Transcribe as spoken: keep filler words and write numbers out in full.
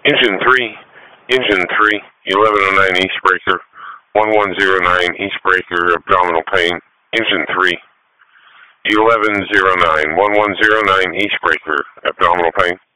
Engine three, engine three, eleven oh nine East Breaker, one one zero nine East Breaker, abdominal pain. Engine three, eleven oh nine, one one zero nine East Breaker, abdominal pain.